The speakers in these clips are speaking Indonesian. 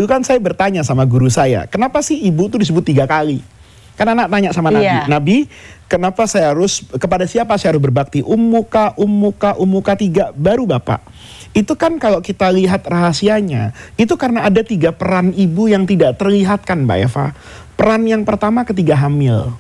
Dulu kan saya bertanya sama guru saya, kenapa sih ibu itu disebut 3 kali? Kan anak tanya sama Nabi, Nabi, kenapa saya harus, kepada siapa saya harus berbakti? Ummuka, ummuka, ummuka 3, baru bapak. Itu kan kalau kita lihat rahasianya, itu karena ada 3 peran ibu yang tidak terlihat kan Mbak Eva. Peran yang pertama ketika hamil.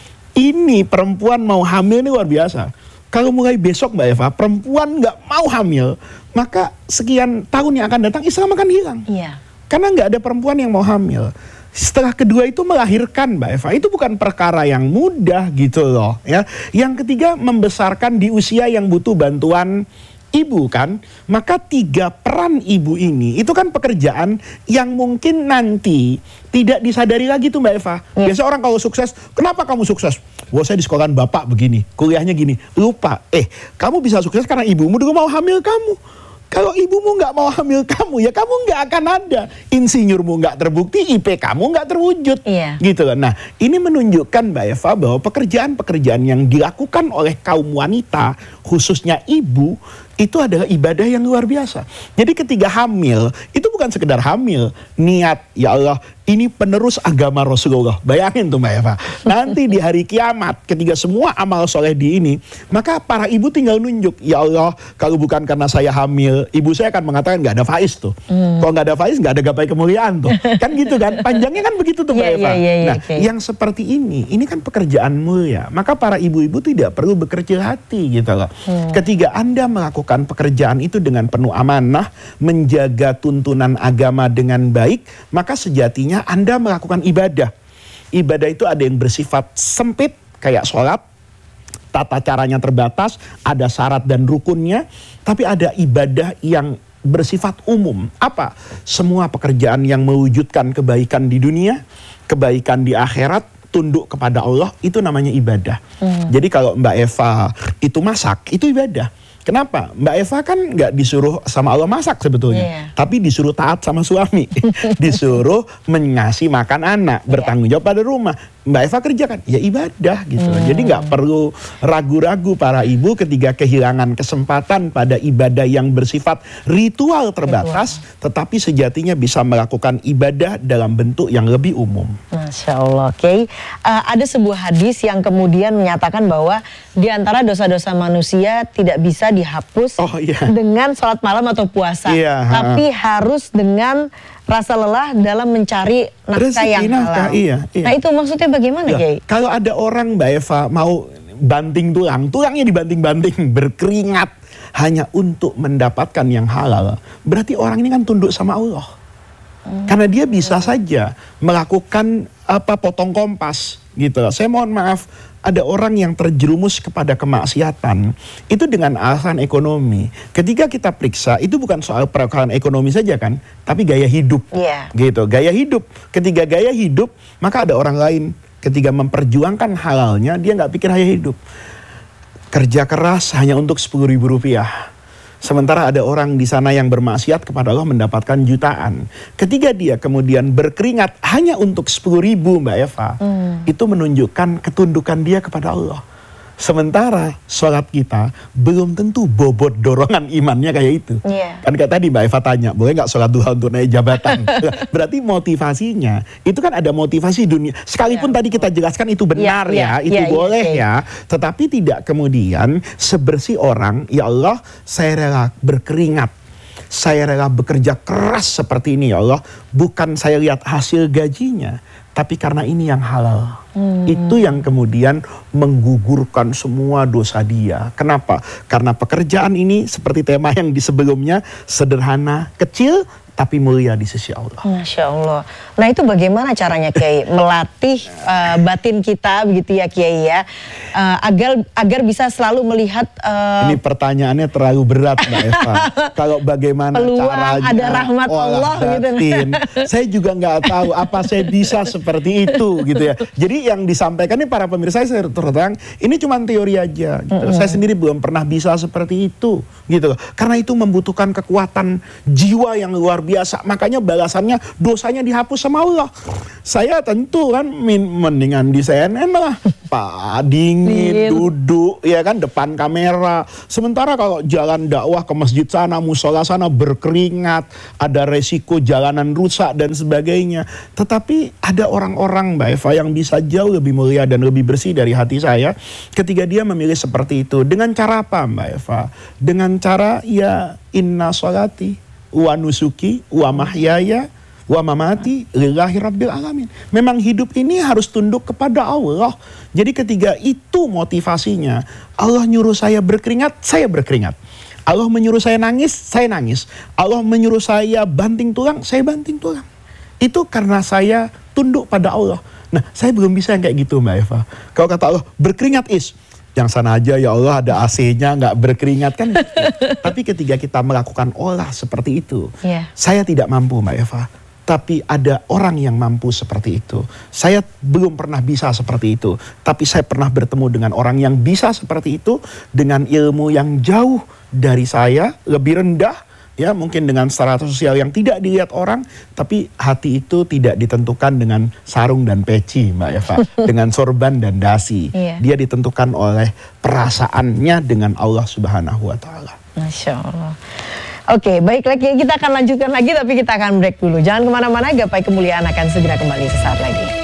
Ini perempuan mau hamil ini luar biasa. Kalau mulai besok Mbak Eva, perempuan nggak mau hamil, maka sekian tahun yang akan datang Islam akan hilang. Karena nggak ada perempuan yang mau hamil. Setelah kedua itu melahirkan Mbak Eva, itu bukan perkara yang mudah gitu loh ya. Yang ketiga membesarkan di usia yang butuh bantuan ibu kan. Maka 3 peran ibu ini itu kan pekerjaan yang mungkin nanti tidak disadari lagi tuh Mbak Eva. Biasa orang kalau sukses, kenapa kamu sukses? Wah saya di sekolahan bapak begini, kuliahnya gini. Lupa, kamu bisa sukses karena ibumu dulu mau hamil kamu. Kalau ibumu nggak mau hamil kamu, ya kamu nggak akan ada. Insinyurmu nggak terbukti, IP kamu nggak terwujud. Gitu kan. Nah, ini menunjukkan Mbak Eva bahwa pekerjaan-pekerjaan yang dilakukan oleh kaum wanita, khususnya ibu, itu adalah ibadah yang luar biasa. Jadi ketika hamil, itu bukan sekedar hamil. Niat, ya Allah, ini penerus agama Rasulullah. Bayangin tuh Mbak Eva. Nanti di hari kiamat, ketika semua amal soleh di ini, maka para ibu tinggal nunjuk. Ya Allah, kalau bukan karena saya hamil, ibu saya akan mengatakan nggak ada faiz tuh. Kalau nggak ada faiz, nggak ada gapai kemuliaan tuh. Kan gitu kan. Panjangnya kan begitu tuh Mbak Eva. Nah, yang seperti ini kan pekerjaan mulia. Maka para ibu-ibu tidak perlu berkecil hati gitu loh. Ketika Anda melakukan pekerjaan itu dengan penuh amanah, menjaga tuntunan agama dengan baik, maka sejatinya Anda melakukan ibadah. Ibadah itu ada yang bersifat sempit, kayak sholat, tata caranya terbatas, ada syarat dan rukunnya. Tapi ada ibadah yang bersifat umum. Apa? Semua pekerjaan yang mewujudkan kebaikan di dunia, kebaikan di akhirat, tunduk kepada Allah, itu namanya ibadah. Jadi kalau Mbak Eva itu masak, itu ibadah. Kenapa? Mbak Eva kan nggak disuruh sama Allah masak sebetulnya, tapi disuruh taat sama suami, disuruh mengasih makan anak, bertanggung jawab pada rumah. Mbak Eva kerjakan, ya ibadah gitu. Jadi nggak perlu ragu-ragu para ibu ketika kehilangan kesempatan pada ibadah yang bersifat ritual terbatas, tetapi sejatinya bisa melakukan ibadah dalam bentuk yang lebih umum. Masya Allah. Ada sebuah hadis yang kemudian menyatakan bahwa di antara dosa-dosa manusia tidak bisa dihapus dengan sholat malam atau puasa, tapi harus dengan rasa lelah dalam mencari nafkah yang halal. Nah itu maksudnya bagaimana Kiai? Kalau ada orang Mbak Eva mau banting tulang, tulangnya dibanting-banting, berkeringat hanya untuk mendapatkan yang halal, berarti orang ini kan tunduk sama Allah. Karena dia bisa saja melakukan potong kompas gitu. Saya mohon maaf, ada orang yang terjerumus kepada kemaksiatan itu dengan alasan ekonomi. Ketika kita periksa, itu bukan soal perkara ekonomi saja kan, tapi gaya hidup. Gitu, gaya hidup. Ketika gaya hidup, maka ada orang lain ketika memperjuangkan halalnya, dia nggak pikir gaya hidup. Kerja keras hanya untuk 10.000 rupiah. Sementara ada orang di sana yang bermaksiat kepada Allah mendapatkan jutaan. Ketika dia kemudian berkeringat hanya untuk 10.000 Mbak Eva, itu menunjukkan ketundukan dia kepada Allah. Sementara sholat kita belum tentu bobot dorongan imannya kayak itu. Kan kayak tadi Mbak Eva tanya, boleh nggak sholat duha untuk naik jabatan? Berarti motivasinya, itu kan ada motivasi dunia. Sekalipun tadi kita jelaskan itu benar itu boleh ya. Tetapi tidak kemudian sebersih orang, ya Allah saya rela berkeringat, saya rela bekerja keras seperti ini ya Allah. Bukan saya lihat hasil gajinya, tapi karena ini yang halal. Itu yang kemudian menggugurkan semua dosa dia. Kenapa? Karena pekerjaan ini seperti tema yang di sebelumnya, sederhana, kecil, tapi mulia di sisi Allah. Masya Allah. Nah itu bagaimana caranya Kiai melatih batin kita begitu ya Kiai ya, agar bisa selalu melihat. Ini pertanyaannya terlalu berat Mbak Eva. Kalau bagaimana peluang, caranya ada rahmat Allah batin, gitu. Saya juga nggak tahu apa saya bisa seperti itu gitu ya. Jadi yang disampaikan ini para pemirsa, saya terang ini cuma teori aja gitu. Saya sendiri belum pernah bisa seperti itu gitu. Karena itu membutuhkan kekuatan jiwa yang luar biasa. biasa. Makanya balasannya dosanya dihapus sama Allah. Saya tentu kan mendingan di CNN lah. Pak, dingin, duduk ya kan depan kamera. Sementara kalau jalan dakwah ke masjid sana, musola sana berkeringat, ada resiko jalanan rusak dan sebagainya. Tetapi ada orang-orang Mbak Eva yang bisa jauh lebih mulia dan lebih bersih dari hati saya ketika dia memilih seperti itu. Dengan cara apa Mbak Eva? Dengan cara ya inna sholati wa nusuki wa mahyaya wa mamati lillahi rabbil alamin. Memang hidup ini harus tunduk kepada Allah. Jadi ketika itu motivasinya, Allah nyuruh saya berkeringat, saya berkeringat. Allah menyuruh saya nangis, saya nangis. Allah menyuruh saya banting tulang, saya banting tulang. Itu karena saya tunduk pada Allah. Nah, saya belum bisa yang kayak gitu Mbak Eva. Kalau kata Allah, berkeringat yang sana aja ya Allah ada AC-nya nggak berkeringat kan. Tapi ketika kita melakukan olah seperti itu, saya tidak mampu Mbak Eva. Tapi ada orang yang mampu seperti itu. Saya belum pernah bisa seperti itu. Tapi saya pernah bertemu dengan orang yang bisa seperti itu. Dengan ilmu yang jauh dari saya, lebih rendah. Ya, mungkin dengan strata sosial yang tidak dilihat orang. Tapi hati itu tidak ditentukan dengan sarung dan peci Mbak Eva. Dengan sorban dan dasi. Dia ditentukan oleh perasaannya dengan Allah Subhanahu wa Ta'ala. Masya Allah. Oke, baik lagi kita akan lanjutkan lagi tapi kita akan break dulu. Jangan kemana-mana, Gapai Kemuliaan akan segera kembali sesaat lagi.